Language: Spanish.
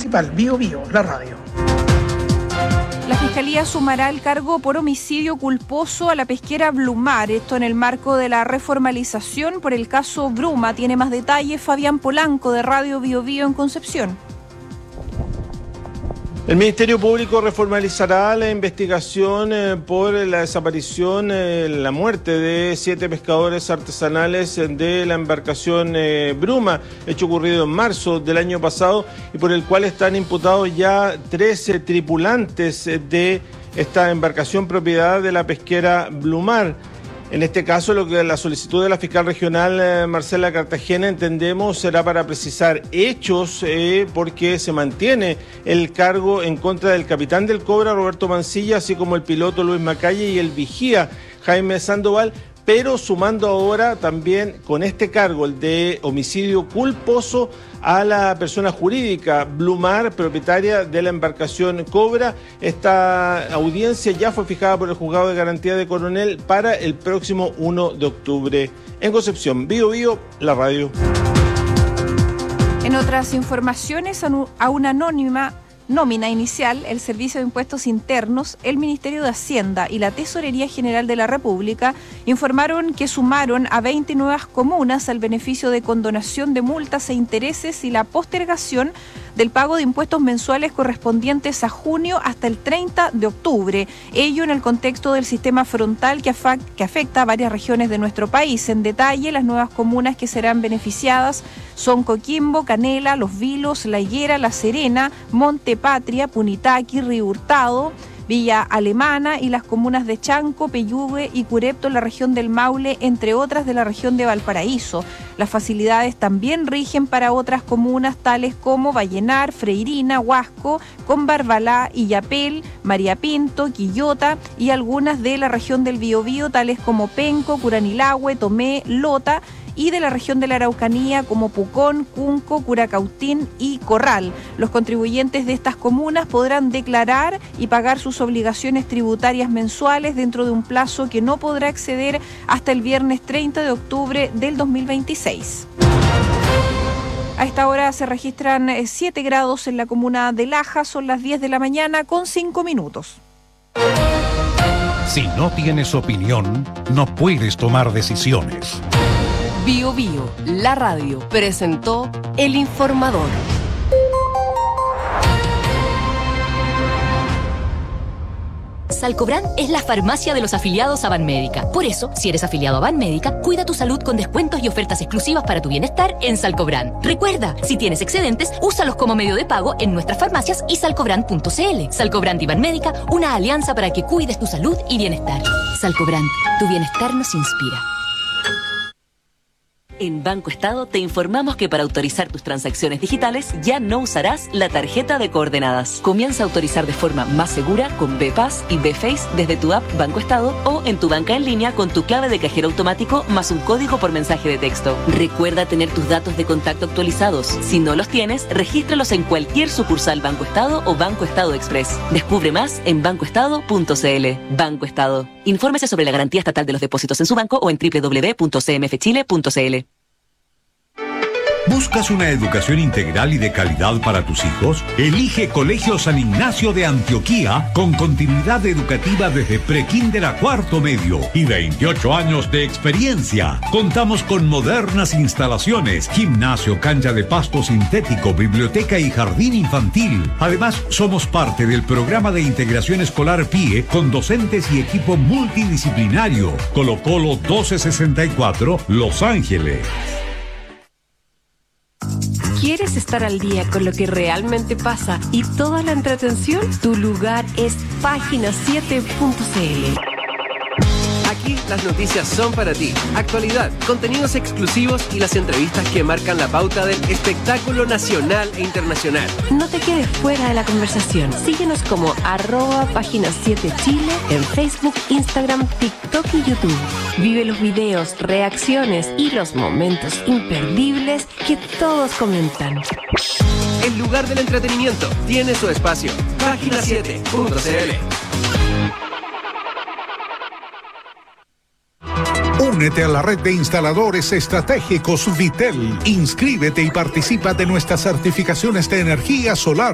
principal, Bío Bío, la radio. La Fiscalía sumará el cargo por homicidio culposo a la pesquera Blumar, esto en el marco de la reformalización por el caso Bruma. Tiene más detalles Fabián Polanco de Radio Bío Bío en Concepción. El Ministerio Público reformalizará la investigación por la desaparición, la muerte de 7 pescadores artesanales de la embarcación Bruma, hecho ocurrido en marzo del año pasado y por el cual están imputados ya 13 tripulantes de esta embarcación propiedad de la pesquera Blumar. En este caso, la solicitud de la fiscal regional Marcela Cartagena, entendemos, será para precisar hechos porque se mantiene el cargo en contra del capitán del Cobra, Roberto Mancilla, así como el piloto Luis Macalle y el vigía Jaime Sandoval, pero sumando ahora también con este cargo, el de homicidio culposo a la persona jurídica Blumar, propietaria de la embarcación Cobra. Esta audiencia ya fue fijada por el Juzgado de Garantía de Coronel para el próximo 1 de octubre. En Concepción, Bío Bío, la radio. En otras informaciones, a una nómina inicial, el Servicio de Impuestos Internos, el Ministerio de Hacienda y la Tesorería General de la República informaron que sumaron a 20 nuevas comunas al beneficio de condonación de multas e intereses y la postergación del pago de impuestos mensuales correspondientes a junio hasta el 30 de octubre. Ello en el contexto del sistema frontal que afecta a varias regiones de nuestro país. En detalle, las nuevas comunas que serán beneficiadas son Coquimbo, Canela, Los Vilos, La Higuera, La Serena, Monte Patria, Punitaqui, Río Hurtado, Villa Alemana y las comunas de Chanco, Peyúgue y Curepto en la región del Maule, entre otras de la región de Valparaíso. Las facilidades también rigen para otras comunas tales como Vallenar, Freirina, Huasco, Combarbalá, Illapel, María Pinto, Quillota y algunas de la región del Biobío tales como Penco, Curanilahue, Tomé, Lota, y de la región de la Araucanía como Pucón, Cunco, Curacautín y Corral. Los contribuyentes de estas comunas podrán declarar y pagar sus obligaciones tributarias mensuales dentro de un plazo que no podrá exceder hasta el viernes 30 de octubre del 2026. A esta hora se registran 7 grados en la comuna de Laja, son las 10 de la mañana con 5 minutos. Si no tienes opinión, no puedes tomar decisiones. Bío Bío, la radio, presentó El Informador. Salcobran es la farmacia de los afiliados a Banmédica. Por eso, si eres afiliado a Banmédica, cuida tu salud con descuentos y ofertas exclusivas para tu bienestar en Salcobran. Recuerda, si tienes excedentes, úsalos como medio de pago en nuestras farmacias y salcobran.cl. Salcobran y Banmédica, una alianza para que cuides tu salud y bienestar. Salcobran, tu bienestar nos inspira. En Banco Estado te informamos que para autorizar tus transacciones digitales ya no usarás la tarjeta de coordenadas. Comienza a autorizar de forma más segura con BPass y BFace desde tu app Banco Estado o en tu banca en línea con tu clave de cajero automático más un código por mensaje de texto. Recuerda tener tus datos de contacto actualizados. Si no los tienes, regístralos en cualquier sucursal Banco Estado o Banco Estado Express. Descubre más en bancoestado.cl. Banco Estado. Infórmese sobre la garantía estatal de los depósitos en su banco o en www.cmfchile.cl. ¿Buscas una educación integral y de calidad para tus hijos? Elige Colegio San Ignacio de Antioquía con continuidad educativa desde prekinder a cuarto medio y 28 años de experiencia. Contamos con modernas instalaciones, gimnasio, cancha de pasto sintético, biblioteca y jardín infantil. Además, somos parte del programa de integración escolar PIE con docentes y equipo multidisciplinario. Colo Colo 1264, Los Ángeles. ¿Quieres estar al día con lo que realmente pasa y toda la entretención? Tu lugar es página7.cl. Aquí las noticias son para ti. Actualidad, contenidos exclusivos y las entrevistas que marcan la pauta del espectáculo nacional e internacional. No te quedes fuera de la conversación. Síguenos como @página7chile en Facebook, Instagram, TikTok y YouTube. Vive los videos, reacciones y los momentos imperdibles que todos comentan. El lugar del entretenimiento tiene su espacio. Página7.cl. Únete a la red de instaladores estratégicos Vitel. Inscríbete y participa de nuestras certificaciones de energía solar.